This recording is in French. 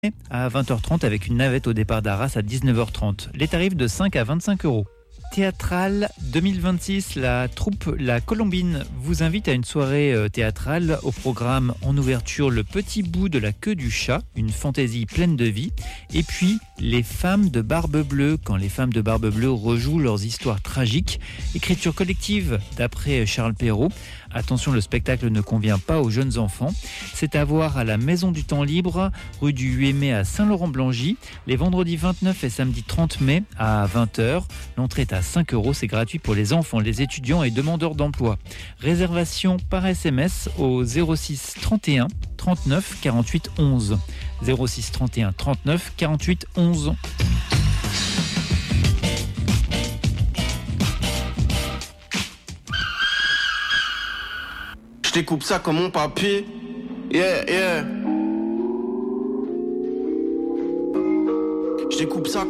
à 20h30 avec une navette au départ d'Arras à 19h30. Les tarifs de 5 à 25 euros. Théâtrale 2026, la troupe La Colombine vous invite à une soirée théâtrale au programme en ouverture Le Petit Bout de la Queue du Chat, une fantaisie pleine de vie, et puis Les Femmes de Barbe Bleue, quand les femmes de Barbe Bleue rejouent leurs histoires tragiques, écriture collective d'après Charles Perrault. Attention, le spectacle ne convient pas aux jeunes enfants. C'est à voir à la Maison du Temps Libre, rue du 8 mai à Saint-Laurent-Blangy, les vendredis 29 et samedi 30 mai à 20h. L'entrée est à 5 euros, c'est gratuit pour les enfants, les étudiants et demandeurs d'emploi. Réservation par SMS au 06 31 39 48 11. 06 31 39 48 11. Je découpe ça comme mon papier. Yeah, yeah. Je découpe ça